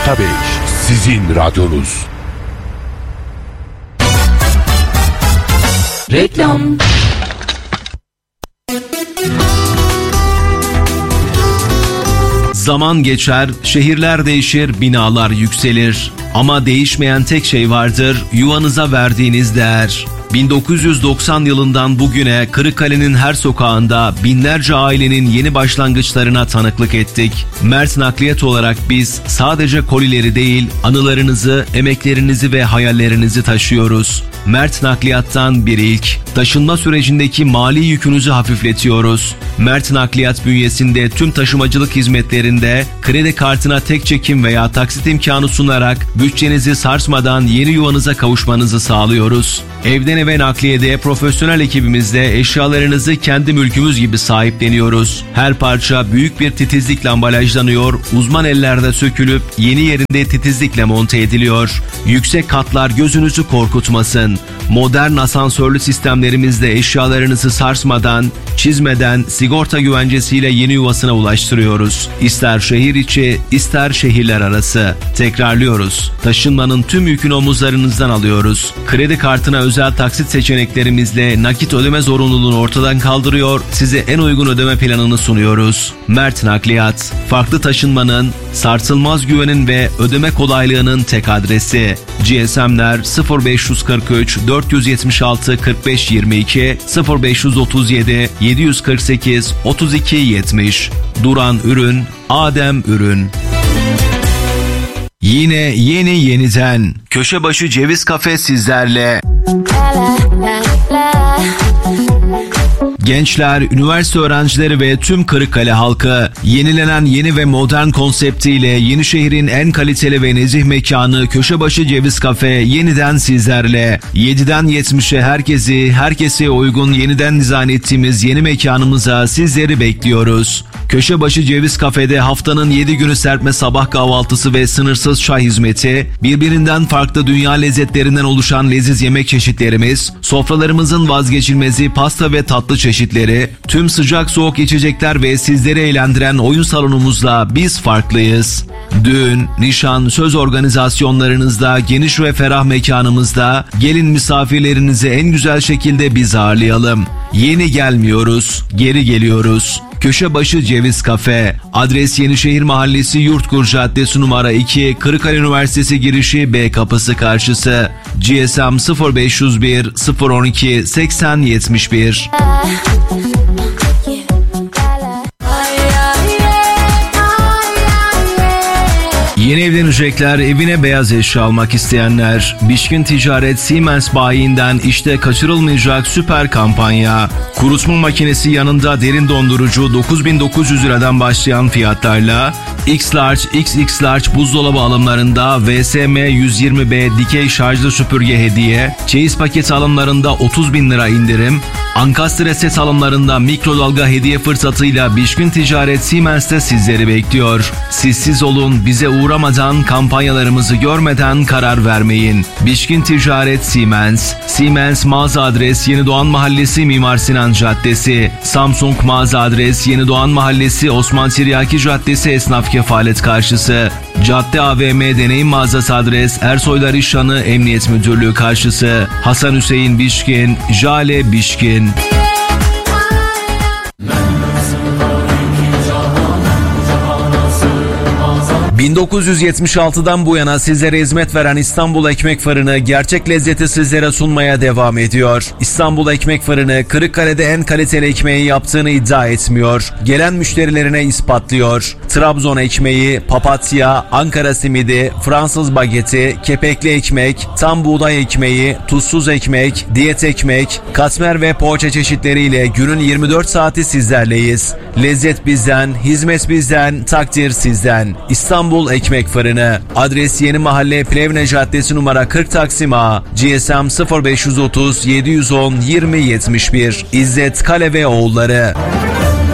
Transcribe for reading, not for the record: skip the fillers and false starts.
102.5 sizin radyonuz. Reklam. Zaman geçer, şehirler değişir, binalar yükselir. Ama değişmeyen tek şey vardır, yuvanıza verdiğiniz değer. 1990 yılından bugüne Kırıkkale'nin her sokağında binlerce ailenin yeni başlangıçlarına tanıklık ettik. Mert Nakliyat olarak biz sadece kolileri değil, anılarınızı, emeklerinizi ve hayallerinizi taşıyoruz. Mert Nakliyat'tan bir ilk. Taşınma sürecindeki mali yükünüzü hafifletiyoruz. Mert Nakliyat bünyesinde tüm taşımacılık hizmetlerinde kredi kartına tek çekim veya taksit imkanı sunarak bütçenizi sarsmadan yeni yuvanıza kavuşmanızı sağlıyoruz. Evden eve nakliyede profesyonel ekibimizle eşyalarınızı kendi mülkümüz gibi sahipleniyoruz. Her parça büyük bir titizlikle ambalajlanıyor, uzman ellerde sökülüp yeni yerinde titizlikle monte ediliyor. Yüksek katlar gözünüzü korkutmasın. Modern asansörlü sistemlerimizle eşyalarınızı sarsmadan, çizmeden, sigorta güvencesiyle yeni yuvasına ulaştırıyoruz. İster şehir içi, ister şehirler arası. Tekrarlıyoruz. Taşınmanın tüm yükünü omuzlarınızdan alıyoruz. Kredi kartına özel taksit seçeneklerimizle nakit ödeme zorunluluğunu ortadan kaldırıyor, size en uygun ödeme planını sunuyoruz. Mert Nakliyat, farklı taşınmanın, sarsılmaz güvenin ve ödeme kolaylığının tek adresi. GSM'ler 0543 476 45 22 0537 748 32 70. Duran ürün, Adem ürün. Yine yeniden Köşebaşı Ceviz Kafe sizlerle. Gençler, üniversite öğrencileri ve tüm Kırıkkale halkı yenilenen yeni ve modern konseptiyle Yenişehir'in en kaliteli ve nezih mekanı Köşebaşı Ceviz Kafe yeniden sizlerle. 7'den 70'e herkese uygun yeniden dizayn ettiğimiz yeni mekanımıza sizleri bekliyoruz. Köşebaşı Ceviz Kafe'de haftanın 7 günü serpme sabah kahvaltısı ve sınırsız çay hizmeti, birbirinden farklı dünya lezzetlerinden oluşan leziz yemek çeşitlerimiz, sofralarımızın vazgeçilmezi pasta ve tatlı çeşitleri, tüm sıcak soğuk içecekler ve sizleri eğlendiren oyun salonumuzla biz farklıyız. Düğün, nişan, söz organizasyonlarınızda, geniş ve ferah mekanımızda gelin misafirlerinizi en güzel şekilde biz ağırlayalım. Yeni gelmiyoruz, geri geliyoruz. Köşebaşı Ceviz Kafe. Adres Yenişehir Mahallesi Yurtkur Caddesi numara 2, Kırıkkale Üniversitesi girişi B kapısı karşısı. GSM 0501 012 80 71. Yeni evlenecekler, evine beyaz eşya almak isteyenler, Bişkin Ticaret Siemens bayiinden işte kaçırılmayacak süper kampanya. Kurutma makinesi yanında derin dondurucu 9.900 liradan başlayan fiyatlarla X-Large, XX-Large buzdolabı alımlarında VSM 120B dikey şarjlı süpürge hediye, çeyiz paketi alımlarında 30.000 lira indirim, Ankastre set alımlarında mikrodalga hediye fırsatıyla Bişkin Ticaret Siemens'te sizleri bekliyor. Siz olun, bize uğramadan, kampanyalarımızı görmeden karar vermeyin. Bişkin Ticaret Siemens. Siemens mağaza adres Yenidoğan Mahallesi Mimar Sinan Caddesi. Samsung mağaza adres Yenidoğan Mahallesi Osman Tiryaki Caddesi Esnaf Kefalet karşısı. Cadde AVM Deneyim mağazası adres Ersoylar İşhanı Emniyet Müdürlüğü karşısı. Hasan Hüseyin Bişkin, Jale Bişkin. 1976'dan bu yana sizlere hizmet veren İstanbul Ekmek Fırını gerçek lezzeti sizlere sunmaya devam ediyor. İstanbul Ekmek Fırını Kırıkkale'de en kaliteli ekmeği yaptığını iddia etmiyor. Gelen müşterilerine ispatlıyor. Trabzon ekmeği, papatya, Ankara simidi, Fransız bageti, kepekli ekmek, tam buğday ekmeği, tuzsuz ekmek, diyet ekmek, katmer ve poğaça çeşitleriyle günün 24 saati sizlerleyiz. Lezzet bizden, hizmet bizden, takdir sizden. İstanbul Ekmek Fırını. Adres Yeni Mahalle Plevne Caddesi numara 40 Taksim A. GSM 0530 710 20 71. İzzet Kale ve oğulları.